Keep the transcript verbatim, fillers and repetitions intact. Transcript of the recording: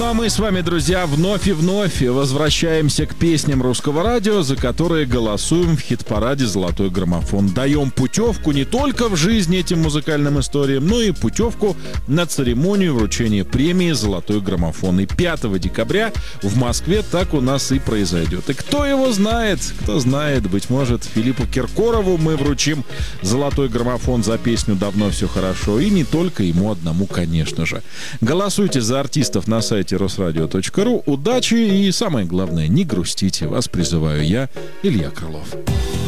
а мы с вами, друзья, вновь и вновь возвращаемся к песням русского радио, за которые голосуем в хит-параде «Золотой граммофон». Даем путевку не только в жизнь этим музыкальным историям, но и путевку на церемонию вручения премии «Золотой граммофон». И пятого декабря в Москве так у нас и произойдет. И кто его знает, кто знает, быть может, Филиппу Киркорову мы вручим «Золотой граммофон» за песню «Давно все хорошо». И не только ему одному, конечно же. Голосуйте за артистов на сайте росрадио точка ру. Удачи и, самое главное, не грустите. Вас призываю я, Илья Крылов.